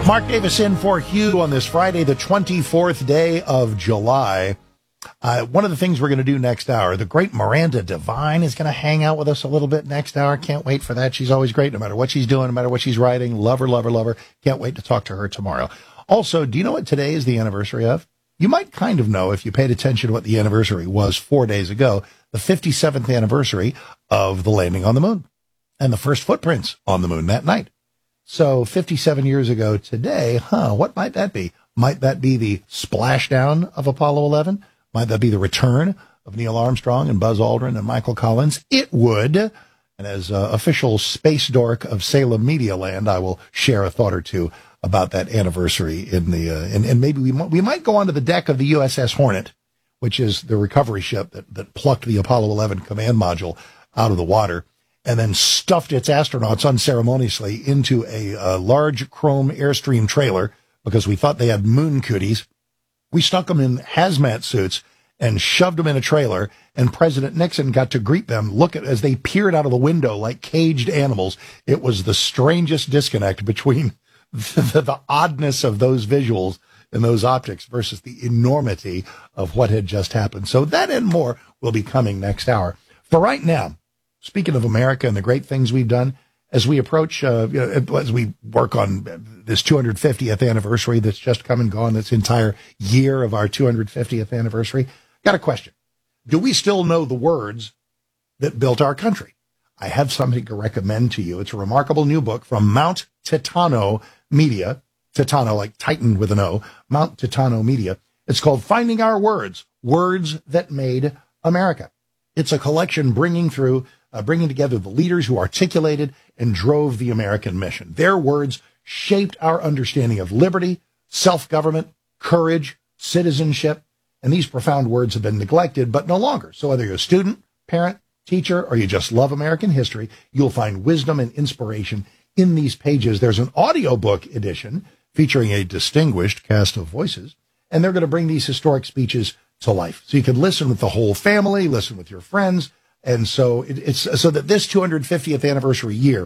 Mark Davis in for Hugh on this Friday, the 24th day of July. One of the things we're going to do next hour, the great Miranda Devine is going to hang out with us a little bit next hour. Can't wait for that. She's always great, no matter what she's doing, no matter what she's writing. Love her, love her, love her. Can't wait to talk to her tomorrow. Also, do you know what today is the anniversary of? You might kind of know if you paid attention to what the anniversary was 4 days ago, the 57th anniversary of the landing on the moon and the first footprints on the moon that night. So 57 years ago today, what might that be? Might that be the splashdown of Apollo 11? Might that be the return of Neil Armstrong and Buzz Aldrin and Michael Collins? It would. And as official space dork of Salem Media Land, I will share a thought or two about that anniversary in the, and maybe we might go onto the deck of the USS Hornet, which is the recovery ship that plucked the Apollo 11 command module out of the water and then stuffed its astronauts unceremoniously into a large chrome Airstream trailer because we thought they had moon cooties. We stuck them in hazmat suits and shoved them in a trailer, and President Nixon got to greet them, as they peered out of the window like caged animals. It was the strangest disconnect between the oddness of those visuals and those optics versus the enormity of what had just happened. So that and more will be coming next hour. For right now, speaking of America and the great things we've done, as we approach, as we work on this 250th anniversary that's just come and gone, this entire year of our 250th anniversary, got a question. Do we still know the words that built our country? I have something to recommend to you. It's a remarkable new book from Mount Titano Media. Titano, like Titan with an O. Mount Titano Media. It's called Finding Our Words, Words That Made America. It's a collection bringing together the leaders who articulated and drove the American mission. Their words shaped our understanding of liberty, self-government, courage, citizenship, and these profound words have been neglected, but no longer. So whether you're a student, parent, teacher, or you just love American history, you'll find wisdom and inspiration in these pages. There's an audiobook edition featuring a distinguished cast of voices, and they're going to bring these historic speeches to life. So you can listen with the whole family, listen with your friends, and so it's so that this 250th anniversary year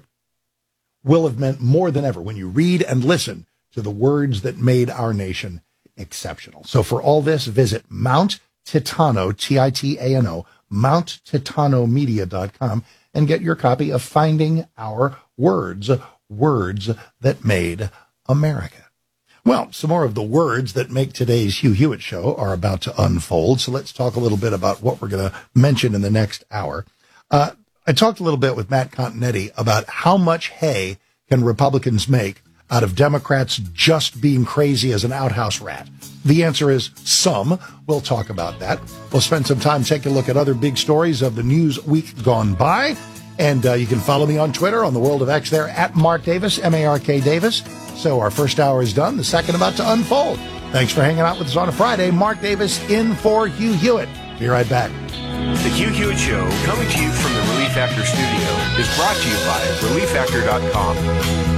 will have meant more than ever when you read and listen to the words that made our nation exceptional. So for all this, visit Mount Titano, Titano, MountTitanomedia.com, and get your copy of Finding Our Words, Words That Made America. Well, some more of the words that make today's Hugh Hewitt Show are about to unfold, so let's talk a little bit about what we're going to mention in the next hour. I talked a little bit with Matt Continetti about how much hay can Republicans make out of Democrats just being crazy as an outhouse rat. The answer is some. We'll talk about that. We'll spend some time taking a look at other big stories of the news week gone by. And you can follow me on Twitter, on the World of X there, at Mark Davis, M-A-R-K Davis. So our first hour is done. The second about to unfold. Thanks for hanging out with us on a Friday. Mark Davis in for Hugh Hewitt. Be right back. The Hugh Hewitt Show, coming to you from the Relief Factor studio, is brought to you by ReliefFactor.com.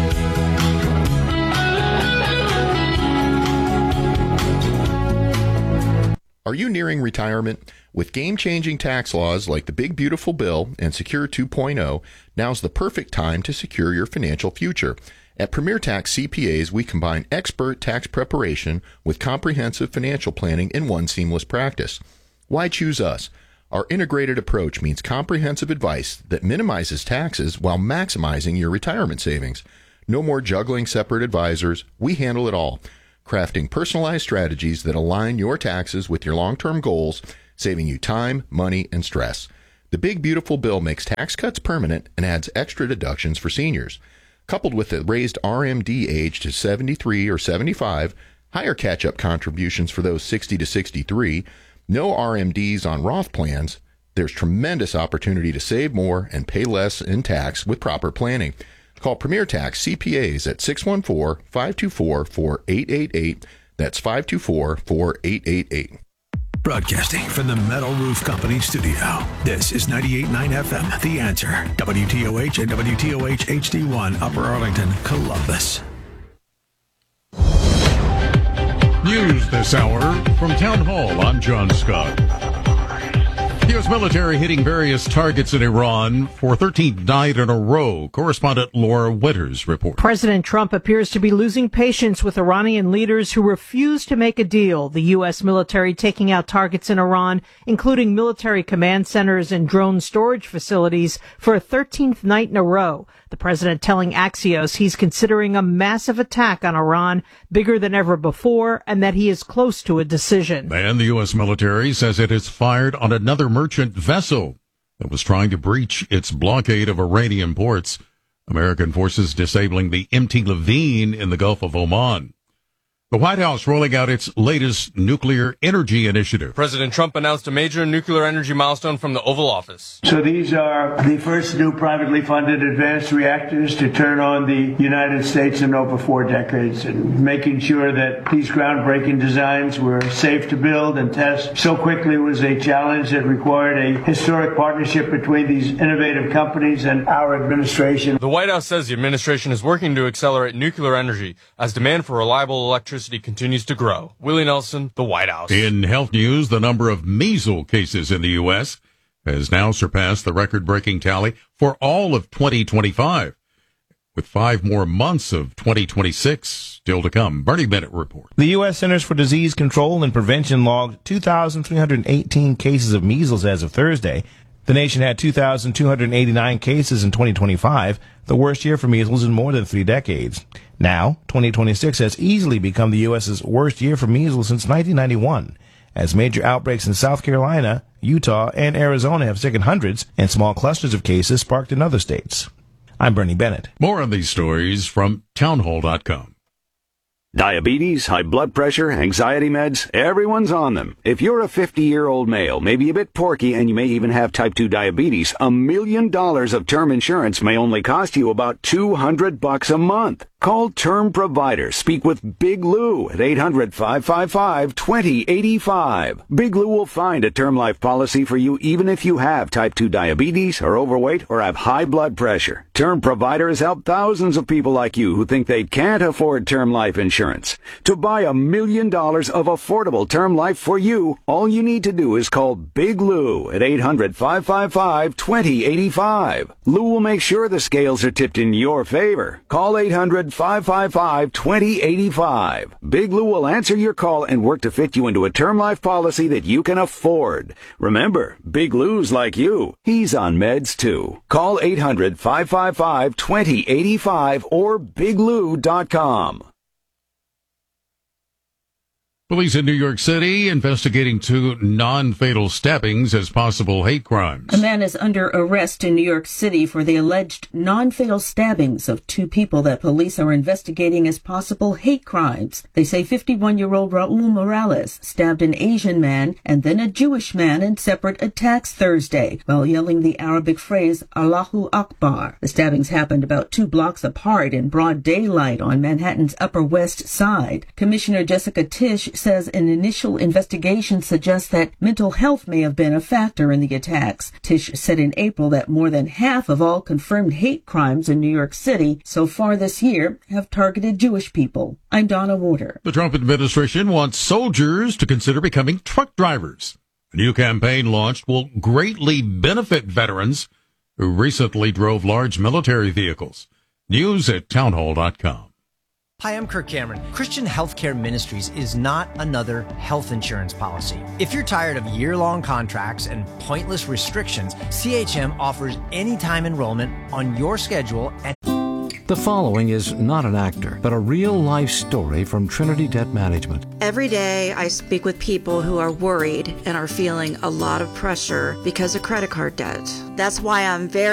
Are you nearing retirement? With game-changing tax laws like the Big Beautiful Bill and Secure 2.0, now's the perfect time to secure your financial future. At Premier Tax CPAs, we combine expert tax preparation with comprehensive financial planning in one seamless practice. Why choose us? Our integrated approach means comprehensive advice that minimizes taxes while maximizing your retirement savings. No more juggling separate advisors. We handle it all, crafting personalized strategies that align your taxes with your long-term goals, saving you time, money, and stress. The Big Beautiful Bill makes tax cuts permanent and adds extra deductions for seniors. Coupled with the raised RMD age to 73 or 75, higher catch-up contributions for those 60 to 63, no RMDs on Roth plans, there's tremendous opportunity to save more and pay less in tax with proper planning. Call Premier Tax CPAs at 614-524-4888. That's 524-4888. Broadcasting from the Metal Roof Company studio. This is 98.9 FM, The Answer. WTOH and WTOH HD1, Upper Arlington, Columbus. News this hour from Town Hall. I'm John Scott. U.S. military hitting various targets in Iran for 13th night in a row. Correspondent Laura Winters reports. President Trump appears to be losing patience with Iranian leaders who refuse to make a deal. The U.S. military taking out targets in Iran, including military command centers and drone storage facilities, for a 13th night in a row. The president telling Axios he's considering a massive attack on Iran, bigger than ever before, and that he is close to a decision. And the U.S. military says it has fired on another merchant vessel that was trying to breach its blockade of Iranian ports. American forces disabling the MT Levine in the Gulf of Oman. The White House rolling out its latest nuclear energy initiative. President Trump announced a major nuclear energy milestone from the Oval Office. So these are the first new privately funded advanced reactors to turn on the United States in over 4 decades, and making sure that these groundbreaking designs were safe to build and test so quickly was a challenge that required a historic partnership between these innovative companies and our administration. The White House says the administration is working to accelerate nuclear energy as demand for reliable electricity continues to grow. Willie Nelson, the White House. In health news, the number of measles cases in the U.S. has now surpassed the record-breaking tally for all of 2025, with 5 more months of 2026 still to come. Bernie Bennett reports. The U.S. Centers for Disease Control and Prevention logged 2,318 cases of measles as of Thursday. The nation had 2,289 cases in 2025, the worst year for measles in more than 3 decades. Now, 2026 has easily become the U.S.'s worst year for measles since 1991, as major outbreaks in South Carolina, Utah, and Arizona have sickened hundreds, and small clusters of cases sparked in other states. I'm Bernie Bennett. More on these stories from townhall.com. Diabetes, high blood pressure, anxiety meds, everyone's on them. If you're a 50-year-old male, maybe a bit porky, and you may even have type 2 diabetes, $1 million of term insurance may only cost you about $200 a month. Call Term Provider. Speak with Big Lou at 800-555-2085. Big Lou will find a term life policy for you even if you have type 2 diabetes, are overweight, or have high blood pressure. Term Provider has helped thousands of people like you who think they can't afford term life insurance. To buy $1 million of affordable term life for you, all you need to do is call Big Lou at 800-555-2085. Lou will make sure the scales are tipped in your favor. Call 800-555-2085. Big Lou will answer your call and work to fit you into a term life policy that you can afford. Remember, Big Lou's like you. He's on meds too. Call 800-555-2085 or biglou.com. Police in New York City investigating 2 non-fatal stabbings as possible hate crimes. A man is under arrest in New York City for the alleged non-fatal stabbings of 2 people that police are investigating as possible hate crimes. They say 51-year-old Raul Morales stabbed an Asian man and then a Jewish man in separate attacks Thursday while yelling the Arabic phrase Allahu Akbar. The stabbings happened about 2 blocks apart in broad daylight on Manhattan's Upper West Side. Commissioner Jessica Tisch says an initial investigation suggests that mental health may have been a factor in the attacks. Tisch said in April that more than half of all confirmed hate crimes in New York City so far this year have targeted Jewish people. I'm Donna Warder. The Trump administration wants soldiers to consider becoming truck drivers. A new campaign launched will greatly benefit veterans who recently drove large military vehicles. News at townhall.com. Hi, I'm Kirk Cameron. Christian Healthcare Ministries is not another health insurance policy. If you're tired of year-long contracts and pointless restrictions, CHM offers anytime enrollment on your schedule. The following is not an actor, but a real-life story from Trinity Debt Management. Every day I speak with people who are worried and are feeling a lot of pressure because of credit card debt. That's why I'm very